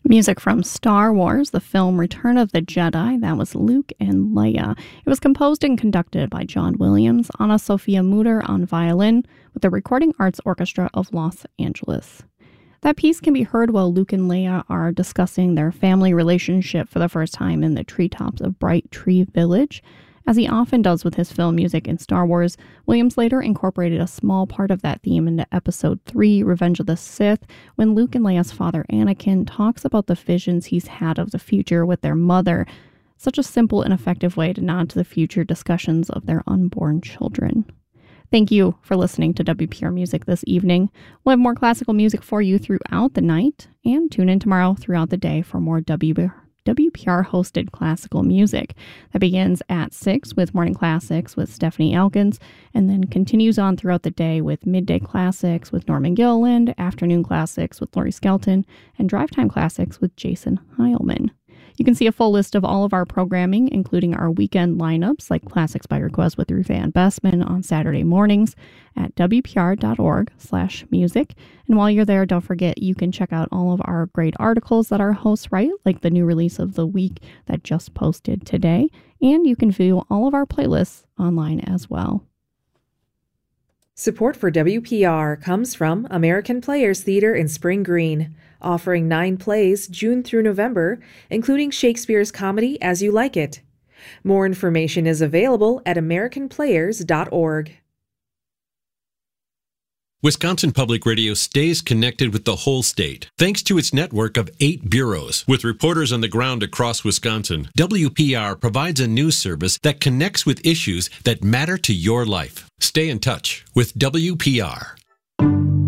Music from Star Wars, the film Return of the Jedi, that was Luke and Leia. It was composed and conducted by John Williams, Anna Sophia Mutter on violin, with the Recording Arts Orchestra of Los Angeles. That piece can be heard while Luke and Leia are discussing their family relationship for the first time in the treetops of Bright Tree Village. As he often does with his film music in Star Wars, Williams later incorporated a small part of that theme into Episode 3, Revenge of the Sith, when Luke and Leia's father Anakin talks about the visions he's had of the future with their mother. Such a simple and effective way to nod to the future discussions of their unborn children. Thank you for listening to WPR Music this evening. We'll have more classical music for you throughout the night, and tune in tomorrow throughout the day for more WPR-hosted classical music. That begins at 6 with Morning Classics with Stephanie Elkins, and then continues on throughout the day with Midday Classics with Norman Gilliland, Afternoon Classics with Laurie Skelton, and Drive Time Classics with Jason Heilman. You can see a full list of all of our programming, including our weekend lineups like Classics by Request with Ruth Ann Bessman on Saturday mornings at wpr.org/music. And while you're there, don't forget you can check out all of our great articles that our hosts write, like the new release of the week that just posted today. And you can view all of our playlists online as well. Support for WPR comes from American Players Theater in Spring Green, offering 9 plays June through November, including Shakespeare's comedy As You Like It. More information is available at americanplayers.org. Wisconsin Public Radio stays connected with the whole state, thanks to its network of 8 bureaus. With reporters on the ground across Wisconsin, WPR provides a news service that connects with issues that matter to your life. Stay in touch with WPR.